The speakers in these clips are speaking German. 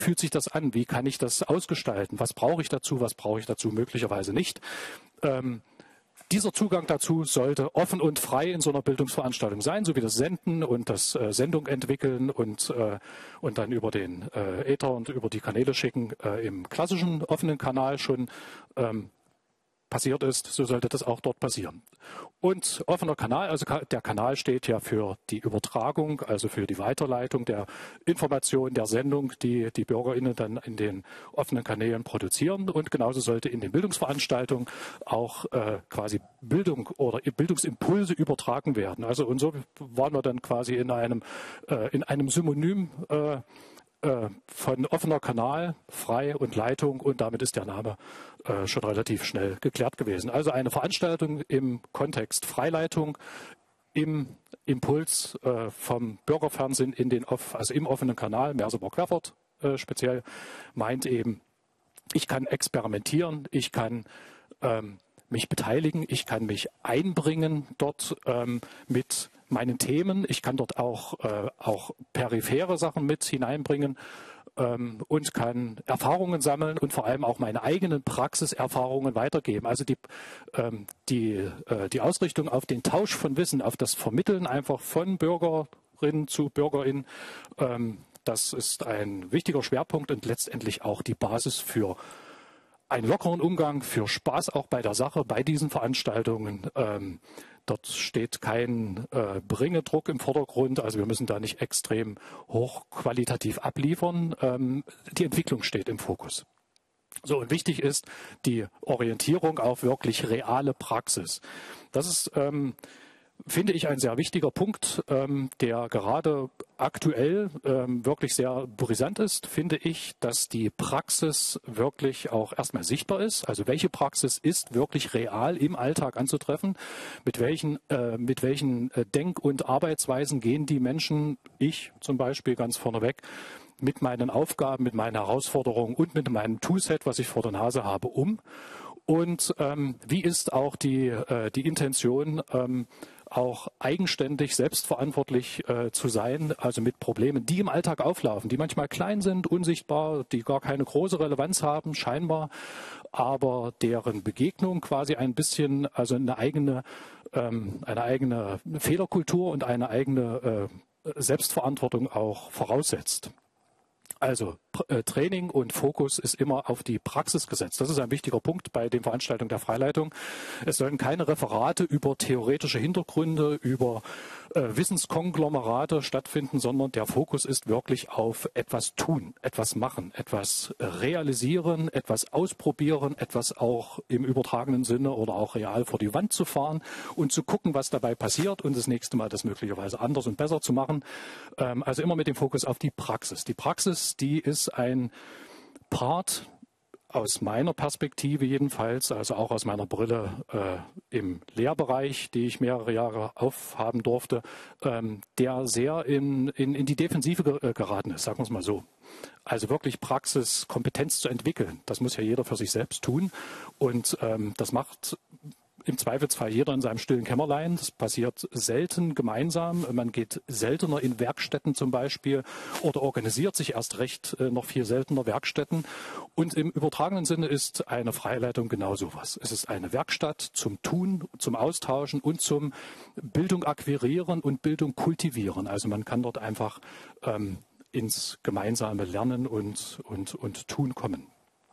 fühlt sich das an? Wie kann ich das ausgestalten? Was brauche ich dazu möglicherweise nicht? Dieser Zugang dazu sollte offen und frei in so einer Bildungsveranstaltung sein, so wie das Senden und das Sendung entwickeln und dann über den Äther und über die Kanäle schicken im klassischen offenen Kanal schon passiert ist, so sollte das auch dort passieren. Und offener Kanal, also der Kanal steht ja für die Übertragung, also für die Weiterleitung der Information, der Sendung, die die BürgerInnen dann in den offenen Kanälen produzieren. Und genauso sollte in den Bildungsveranstaltungen auch quasi Bildung oder Bildungsimpulse übertragen werden. Also und so waren wir dann quasi in einem Synonym von offener Kanal, frei und Leitung, und damit ist der Name schon relativ schnell geklärt gewesen. Also eine Veranstaltung im Kontext Freileitung, im Impuls vom Bürgerfernsehen also im offenen Kanal, Merseburg-Querfurt speziell, meint eben, ich kann experimentieren, ich kann mich beteiligen, ich kann mich einbringen dort mit meinen Themen. Ich kann dort auch periphere Sachen mit hineinbringen und kann Erfahrungen sammeln und vor allem auch meine eigenen Praxiserfahrungen weitergeben. Also die Ausrichtung auf den Tausch von Wissen, auf das Vermitteln einfach von Bürgerinnen zu BürgerInnen, das ist ein wichtiger Schwerpunkt und letztendlich auch die Basis für einen lockeren Umgang, für Spaß auch bei der Sache, bei diesen Veranstaltungen. Dort steht kein Bringedruck im Vordergrund, also wir müssen da nicht extrem hochqualitativ abliefern. Die Entwicklung steht im Fokus. So, und wichtig ist die Orientierung auf wirklich reale Praxis. Das ist, finde ich, ein sehr wichtiger Punkt, der gerade aktuell wirklich sehr brisant ist, finde ich, dass die Praxis wirklich auch erstmal sichtbar ist. Also welche Praxis ist wirklich real im Alltag anzutreffen? Mit welchen Denk- und Arbeitsweisen gehen die Menschen, ich zum Beispiel ganz vorneweg, mit meinen Aufgaben, mit meinen Herausforderungen und mit meinem Toolset, was ich vor der Nase habe, um? Und wie ist auch die Intention, auch eigenständig, selbstverantwortlich zu sein, also mit Problemen, die im Alltag auflaufen, die manchmal klein sind, unsichtbar, die gar keine große Relevanz haben, scheinbar, aber deren Begegnung quasi ein bisschen, also eine eigene Fehlerkultur und eine eigene Selbstverantwortung auch voraussetzt. Also Training und Fokus ist immer auf die Praxis gesetzt. Das ist ein wichtiger Punkt bei den Veranstaltungen der Freileitung. Es sollen keine Referate über theoretische Hintergründe, über Wissenskonglomerate stattfinden, sondern der Fokus ist wirklich auf etwas tun, etwas machen, etwas realisieren, etwas ausprobieren, etwas auch im übertragenen Sinne oder auch real vor die Wand zu fahren und zu gucken, was dabei passiert und das nächste Mal das möglicherweise anders und besser zu machen. Also immer mit dem Fokus auf die Praxis. Die Praxis, die ist ein Part aus meiner Perspektive jedenfalls, also auch aus meiner Brille im Lehrbereich, die ich mehrere Jahre aufhaben durfte, der sehr in die Defensive geraten ist, sagen wir es mal so. Also wirklich Praxiskompetenz zu entwickeln, das muss ja jeder für sich selbst tun und das macht im Zweifelsfall jeder in seinem stillen Kämmerlein. Das passiert selten gemeinsam. Man geht seltener in Werkstätten zum Beispiel oder organisiert sich erst recht noch viel seltener Werkstätten. Und im übertragenen Sinne ist eine Freileitung genau sowas. Es ist eine Werkstatt zum Tun, zum Austauschen und zum Bildung akquirieren und Bildung kultivieren. Also man kann dort einfach ins gemeinsame Lernen und Tun kommen.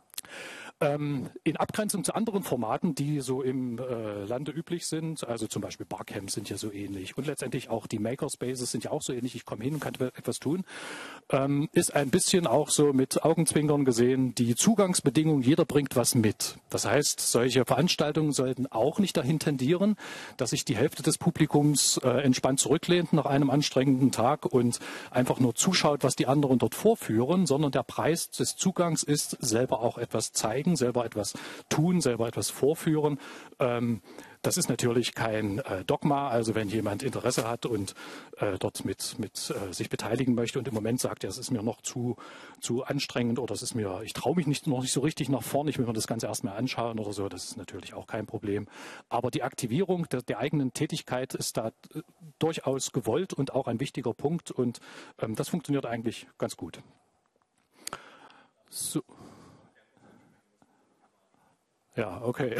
In Abgrenzung zu anderen Formaten, die so im Lande üblich sind, also zum Beispiel Barcamps sind ja so ähnlich und letztendlich auch die Makerspaces sind ja auch so ähnlich, ich komme hin und kann etwas tun, ist ein bisschen auch so mit Augenzwinkern gesehen die Zugangsbedingungen, jeder bringt was mit. Das heißt, solche Veranstaltungen sollten auch nicht dahin tendieren, dass sich die Hälfte des Publikums entspannt zurücklehnt nach einem anstrengenden Tag und einfach nur zuschaut, was die anderen dort vorführen, sondern der Preis des Zugangs ist, selber auch etwas zeigen, selber etwas tun, selber etwas vorführen. Das ist natürlich kein Dogma. Also wenn jemand Interesse hat und dort mit sich beteiligen möchte und im Moment sagt, ja, es ist mir noch zu anstrengend oder ich traue mich noch nicht so richtig nach vorne, ich will mir das Ganze erstmal anschauen oder so, das ist natürlich auch kein Problem. Aber die Aktivierung der eigenen Tätigkeit ist da durchaus gewollt und auch ein wichtiger Punkt und das funktioniert eigentlich ganz gut. So. Ja, okay.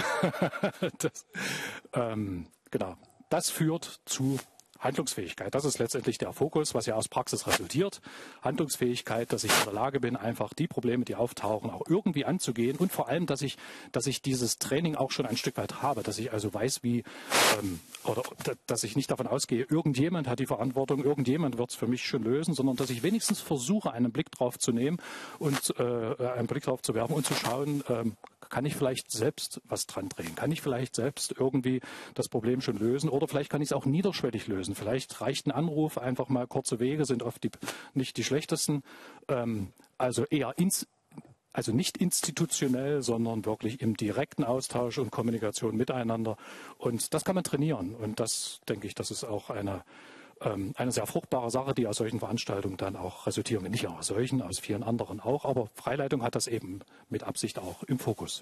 Genau. Das führt zu Handlungsfähigkeit. Das ist letztendlich der Fokus, was ja aus Praxis resultiert. Handlungsfähigkeit, dass ich in der Lage bin, einfach die Probleme, die auftauchen, auch irgendwie anzugehen und vor allem, dass ich dieses Training auch schon ein Stück weit habe, dass ich also weiß, oder dass ich nicht davon ausgehe, irgendjemand hat die Verantwortung, irgendjemand wird es für mich schon lösen, sondern dass ich wenigstens versuche, einen Blick drauf zu nehmen und einen Blick drauf zu werfen und zu schauen, kann ich vielleicht selbst was dran drehen? Kann ich vielleicht selbst irgendwie das Problem schon lösen? Oder vielleicht kann ich es auch niederschwellig lösen. Vielleicht reicht ein Anruf, einfach mal kurze Wege, sind oft nicht die schlechtesten. Also eher also nicht institutionell, sondern wirklich im direkten Austausch und Kommunikation miteinander. Und das kann man trainieren. Und das, denke ich, das ist auch eine sehr fruchtbare Sache, die aus solchen Veranstaltungen dann auch resultieren. Nicht aus solchen, aus vielen anderen auch, aber Freileitung hat das eben mit Absicht auch im Fokus.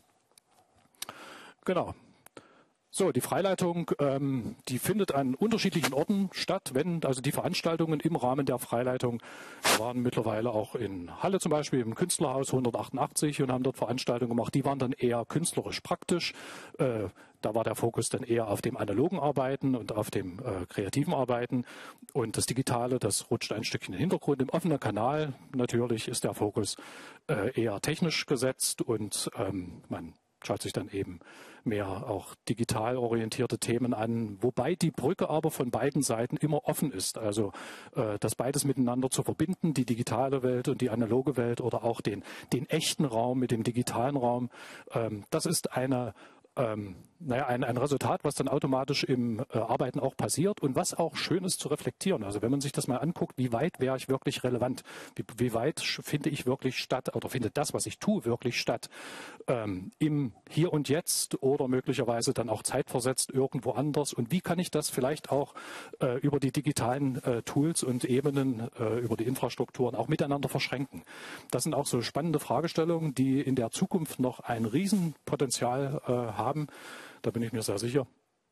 Genau. So, die Freileitung, die findet an unterschiedlichen Orten statt, also die Veranstaltungen im Rahmen der Freileitung waren mittlerweile auch in Halle zum Beispiel im Künstlerhaus 188 und haben dort Veranstaltungen gemacht, die waren dann eher künstlerisch praktisch. Da war der Fokus dann eher auf dem analogen Arbeiten und auf dem kreativen Arbeiten und das Digitale, das rutscht ein Stückchen in den Hintergrund. Im offenen Kanal natürlich ist der Fokus eher technisch gesetzt und man schaut sich dann eben mehr auch digital orientierte Themen an, wobei die Brücke aber von beiden Seiten immer offen ist. Also das beides miteinander zu verbinden, die digitale Welt und die analoge Welt oder auch den echten Raum mit dem digitalen Raum, das ist ein Resultat, was dann automatisch im Arbeiten auch passiert und was auch schön ist zu reflektieren. Also wenn man sich das mal anguckt, wie weit wäre ich wirklich relevant? Wie weit finde ich wirklich statt oder findet das, was ich tue, wirklich statt? Im Hier und Jetzt oder möglicherweise dann auch zeitversetzt irgendwo anders? Und wie kann ich das vielleicht auch über die digitalen Tools und Ebenen, über die Infrastrukturen auch miteinander verschränken? Das sind auch so spannende Fragestellungen, die in der Zukunft noch ein Riesenpotenzial haben. Da bin ich mir sehr sicher.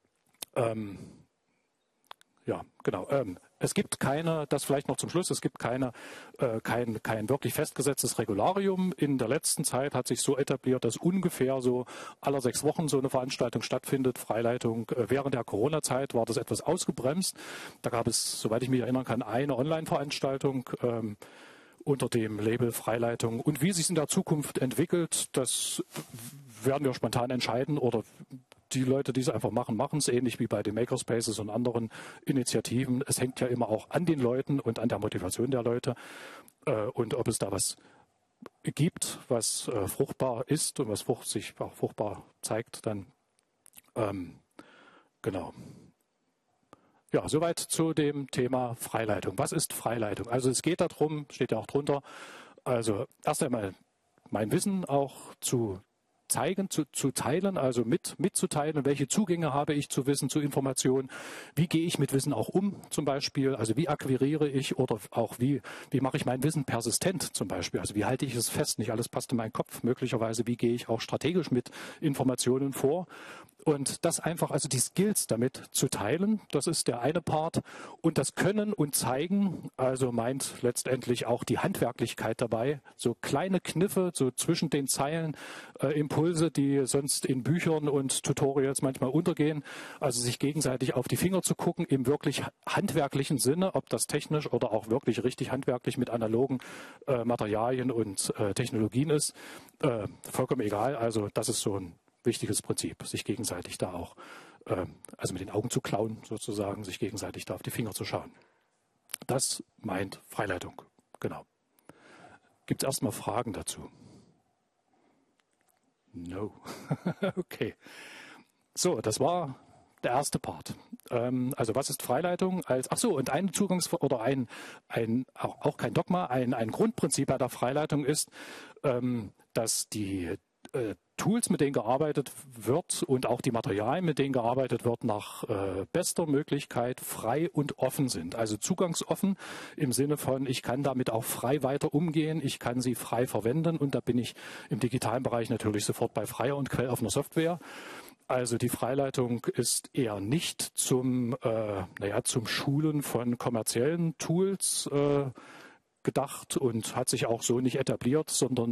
Ja, genau. Es gibt das vielleicht noch zum Schluss, es gibt kein wirklich festgesetztes Regularium. In der letzten Zeit hat sich so etabliert, dass ungefähr so alle 6 Wochen so eine Veranstaltung stattfindet. Freileitung. Während der Corona-Zeit war das etwas ausgebremst. Da gab es, soweit ich mich erinnern kann, eine Online-Veranstaltung unter dem Label Freileitung. Und wie sich es in der Zukunft entwickelt, das werden wir spontan entscheiden oder die Leute, die es einfach machen, machen es, ähnlich wie bei den Makerspaces und anderen Initiativen. Es hängt ja immer auch an den Leuten und an der Motivation der Leute und ob es da was gibt, was fruchtbar ist und was sich auch fruchtbar zeigt, dann genau. Ja, soweit zu dem Thema Freileitung. Was ist Freileitung? Also es geht darum, steht ja auch drunter, also erst einmal mein Wissen auch zu zeigen, zu teilen, also mitzuteilen, welche Zugänge habe ich zu Wissen, zu Informationen, wie gehe ich mit Wissen auch um zum Beispiel, also wie akquiriere ich oder auch wie mache ich mein Wissen persistent zum Beispiel, also wie halte ich es fest, nicht alles passt in meinen Kopf, möglicherweise wie gehe ich auch strategisch mit Informationen vor und das einfach, also die Skills damit zu teilen, das ist der eine Part und das Können und Zeigen, also meint letztendlich auch die Handwerklichkeit dabei, so kleine Kniffe, so zwischen den Zeilen, Impulse, die sonst in Büchern und Tutorials manchmal untergehen, also sich gegenseitig auf die Finger zu gucken, im wirklich handwerklichen Sinne, ob das technisch oder auch wirklich richtig handwerklich mit analogen Materialien und Technologien ist, vollkommen egal, also das ist so ein wichtiges Prinzip, sich gegenseitig da auch, also mit den Augen zu klauen sozusagen, sich gegenseitig da auf die Finger zu schauen. Das meint Freileitung, genau. Gibt es erstmal Fragen dazu? No. Okay. So, das war der erste Part. Also was ist Freileitung? Und ein oder auch kein Dogma, ein Grundprinzip bei der Freileitung ist, dass die Tools, mit denen gearbeitet wird und auch die Materialien, mit denen gearbeitet wird, nach bester Möglichkeit frei und offen sind. Also zugangsoffen im Sinne von, ich kann damit auch frei weiter umgehen, ich kann sie frei verwenden und da bin ich im digitalen Bereich natürlich sofort bei freier und quelloffener Software. Also die Freileitung ist eher nicht zum Schulen von kommerziellen Tools gedacht und hat sich auch so nicht etabliert, sondern